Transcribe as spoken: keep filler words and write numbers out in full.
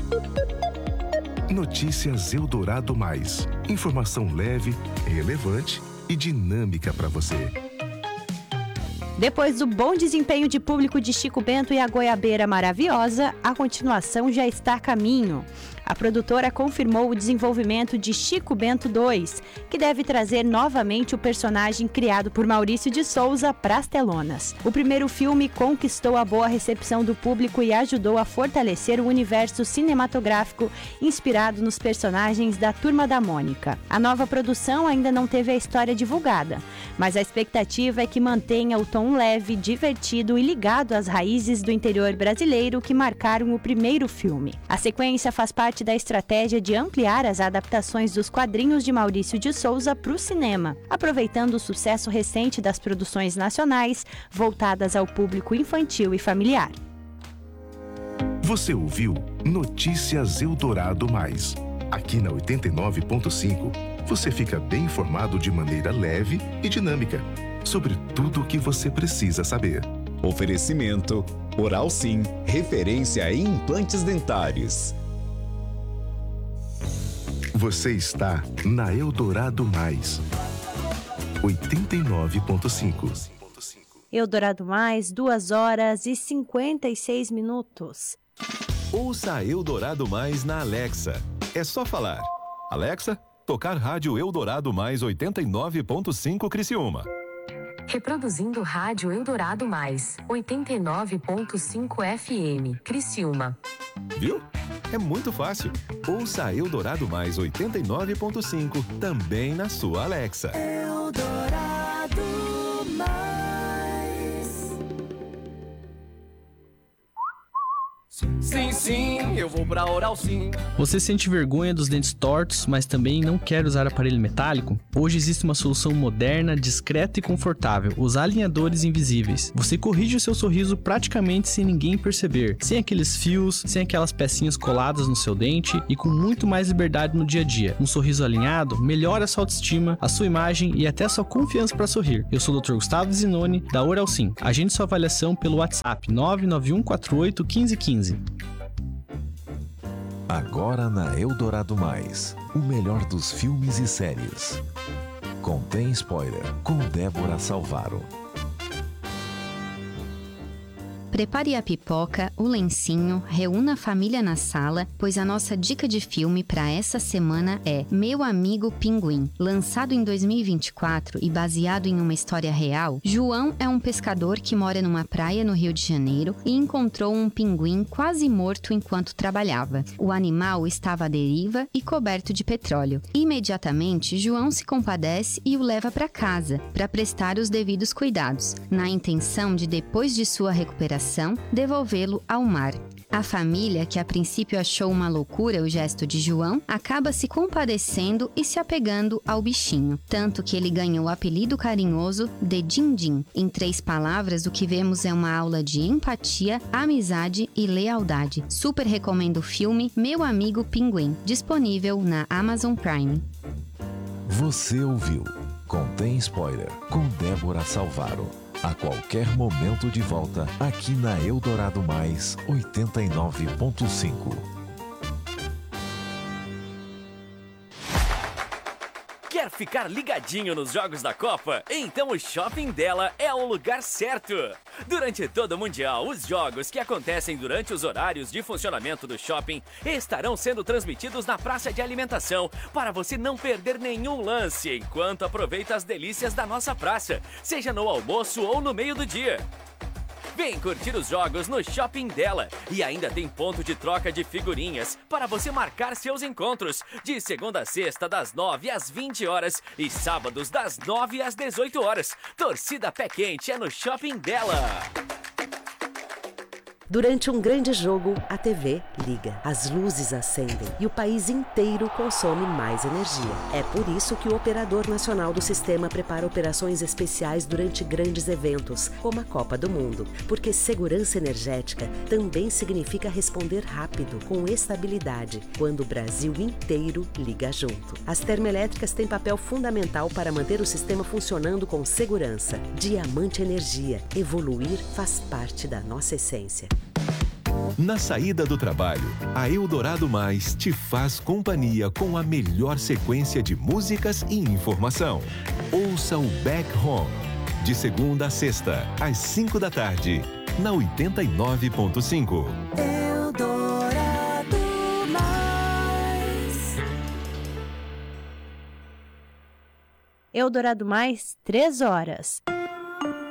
Notícias Eldorado Mais. Informação leve, relevante e dinâmica para você. Depois do bom desempenho de público de Chico Bento e a Goiabeira Maravilhosa, a continuação já está a caminho. A produtora confirmou o desenvolvimento de Chico Bento dois, que deve trazer novamente o personagem criado por Maurício de Souza para as telonas. O primeiro filme conquistou a boa recepção do público e ajudou a fortalecer o universo cinematográfico inspirado nos personagens da Turma da Mônica. A nova produção ainda não teve a história divulgada, mas a expectativa é que mantenha o tom leve, divertido e ligado às raízes do interior brasileiro que marcaram o primeiro filme. A sequência faz parte da estratégia de ampliar as adaptações dos quadrinhos de Maurício de Souza para o cinema, aproveitando o sucesso recente das produções nacionais voltadas ao público infantil e familiar. Você ouviu Notícias Eldorado Mais. Aqui na oitenta e nove ponto cinco, você fica bem informado de maneira leve e dinâmica sobre tudo o que você precisa saber. Oferecimento Oral Sim, referência em implantes dentários. Você está na Eldorado Mais, oitenta e nove ponto cinco. Eldorado Mais, duas horas e cinquenta e seis minutos. Ouça a Eldorado Mais na Alexa. É só falar: Alexa, tocar rádio Eldorado Mais oitenta e nove ponto cinco Criciúma. Reproduzindo rádio Eldorado Mais, oitenta e nove ponto cinco F M, Criciúma. Viu? É muito fácil. Ouça a Eldorado Mais oitenta e nove ponto cinco também na sua Alexa. Eldorado Mais. Sim, sim, eu vou pra Oral Sim. Você sente vergonha dos dentes tortos, mas também não quer usar aparelho metálico? Hoje existe uma solução moderna, discreta e confortável, os alinhadores invisíveis. Você corrige o seu sorriso praticamente sem ninguém perceber, sem aqueles fios, sem aquelas pecinhas coladas no seu dente e com muito mais liberdade no dia a dia. Um sorriso alinhado melhora a sua autoestima, a sua imagem e até a sua confiança para sorrir. Eu sou o doutor Gustavo Zinoni, da Oral Sim. Agende sua avaliação pelo WhatsApp nove nove um quatro oito um cinco um cinco. Agora na Eldorado Mais, o melhor dos filmes e séries. Contém spoiler, com Débora Salvaro. Prepare a pipoca, o lencinho, reúna a família na sala, pois a nossa dica de filme para essa semana é Meu Amigo Pinguim. Lançado em dois mil e vinte e quatro e baseado em uma história real, João é um pescador que mora numa praia no Rio de Janeiro e encontrou um pinguim quase morto enquanto trabalhava. O animal estava à deriva e coberto de petróleo. Imediatamente, João se compadece e o leva para casa, para prestar os devidos cuidados, na intenção de, depois de sua recuperação, devolvê-lo ao mar. A família, que a princípio achou uma loucura o gesto de João, acaba se compadecendo e se apegando ao bichinho, tanto que ele ganha o apelido carinhoso de Din-Din. Em três palavras, o que vemos é uma aula de empatia, amizade e lealdade. Super recomendo o filme Meu Amigo Pinguim, disponível na Amazon Prime. Você ouviu Contém Spoiler, com Débora Salvaro. A qualquer momento de volta, aqui na Eldorado Mais, oitenta e nove ponto cinco. Quer ficar ligadinho nos jogos da Copa? Então o Shopping dela é o lugar certo. Durante todo o Mundial, os jogos que acontecem durante os horários de funcionamento do shopping estarão sendo transmitidos na praça de alimentação para você não perder nenhum lance enquanto aproveita as delícias da nossa praça, seja no almoço ou no meio do dia. Vem curtir os jogos no Shopping dela. E ainda tem ponto de troca de figurinhas para você marcar seus encontros. De segunda a sexta, das nove às vinte horas. E sábados, das nove às dezoito horas. Torcida Pé Quente é no Shopping dela. Durante um grande jogo, a T V liga, as luzes acendem e o país inteiro consome mais energia. É por isso que o Operador Nacional do Sistema prepara operações especiais durante grandes eventos, como a Copa do Mundo, porque segurança energética também significa responder rápido, com estabilidade, quando o Brasil inteiro liga junto. As termoelétricas têm papel fundamental para manter o sistema funcionando com segurança. Diamante Energia. Evoluir faz parte da nossa essência. Na saída do trabalho, a Eldorado Mais te faz companhia com a melhor sequência de músicas e informação. Ouça o Back Home, de segunda a sexta, às cinco da tarde, na oitenta e nove ponto cinco. Eldorado Mais. Eldorado Mais, três horas.